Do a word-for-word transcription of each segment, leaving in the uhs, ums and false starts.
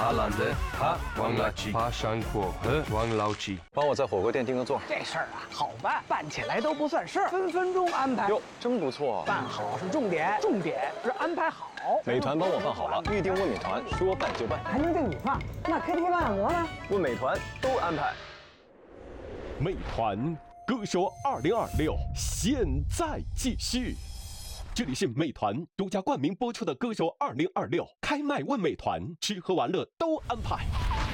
爬懒人，爬王老吉，爬山坡和王老吉。 帮我在火锅店订个座。 这事儿啊，好办，办起来都不算事儿，分分钟安排。 哟，真不错。 办好是重点，重点是安排好。 美团帮我办好了，预定问美团，说办就办。 还能订你放？那 K T V 按摩呢？ 问美团都安排。 美团歌手二零二六现在继续。这里是美团独家冠名播出的《歌手二零二六》，开麦问美团，吃喝玩乐都安排。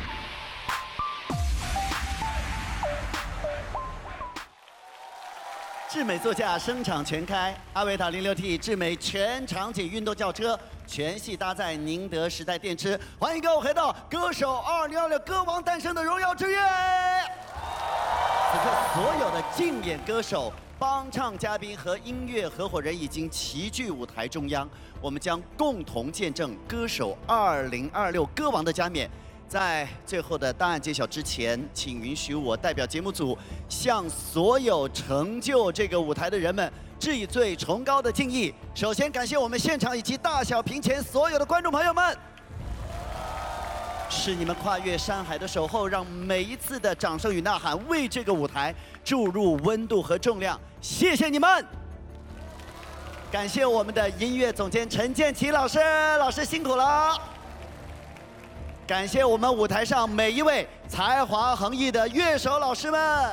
智美座驾声场全开，阿维塔零六 T 智美全场景运动轿车，全系搭载宁德时代电池。欢迎各位回到《歌手二零二六》歌王诞生的荣耀之夜。此刻，所有的竞演歌手、帮唱嘉宾和音乐合伙人已经齐聚舞台中央，我们将共同见证《歌手二零二六》歌王的加冕。在最后的答案揭晓之前，请允许我代表节目组向所有成就这个舞台的人们致以最崇高的敬意。首先，感谢我们现场以及大小屏前所有的观众朋友们。是你们跨越山海的守候，让每一次的掌声与呐喊为这个舞台注入温度和重量。谢谢你们！感谢我们的音乐总监陈建奇老师，老师辛苦了。感谢我们舞台上每一位才华横溢的乐手老师们，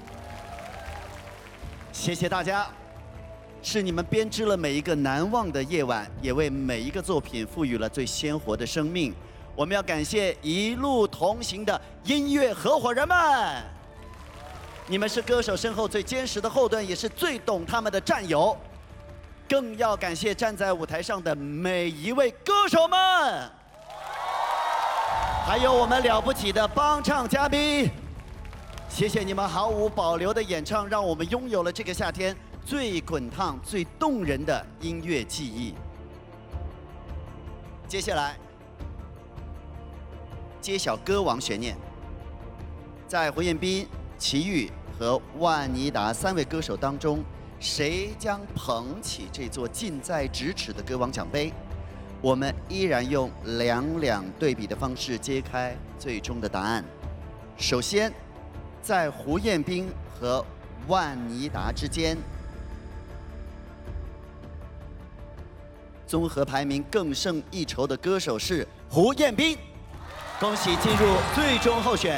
谢谢大家。是你们编织了每一个难忘的夜晚，也为每一个作品赋予了最鲜活的生命。我们要感谢一路同行的音乐合伙人们，你们是歌手身后最坚实的后盾，也是最懂他们的战友。更要感谢站在舞台上的每一位歌手们，还有我们了不起的帮唱嘉宾。谢谢你们毫无保留的演唱，让我们拥有了这个夏天最滚烫、最动人的音乐记忆。接下来揭晓歌王悬念，在胡彦斌、齐豫和万妮达三位歌手当中，谁将捧起这座近在咫尺的歌王奖杯？我们依然用两两对比的方式揭开最终的答案。首先，在胡彦斌和万妮达之间，综合排名更胜一筹的歌手是胡彦斌。恭喜进入最终候选。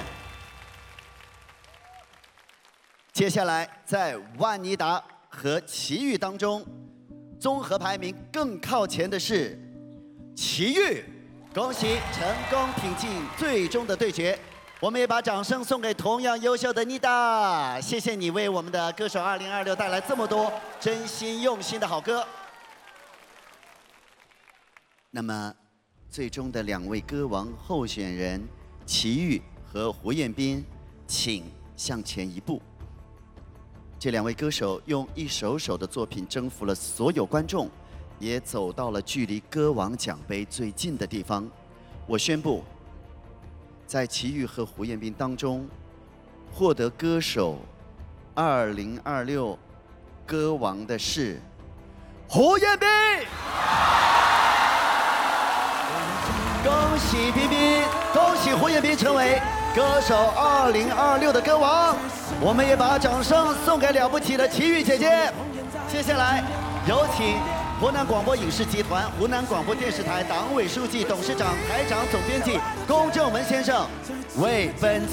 接下来，在万妮达和齐豫当中，综合排名更靠前的是齐豫。恭喜成功挺进最终的对决。我们也把掌声送给同样优秀的妮达，谢谢你为我们的歌手二零二六带来这么多真心用心的好歌。那么，最终的两位歌王候选人齐豫和胡彦斌，请向前一步。这两位歌手用一首首的作品征服了所有观众，也走到了距离歌王奖杯最近的地方。我宣布，在齐豫和胡彦斌当中，获得歌手二零二六歌王的是胡彦斌。恭喜彬彬，恭喜胡彦斌成为歌手二零二六的歌王。我们也把掌声送给了不起的齐豫姐姐。接下来有请湖南广播影视集团、湖南广播电视台党委书记、董事长、台长、总编辑龚正文先生为本次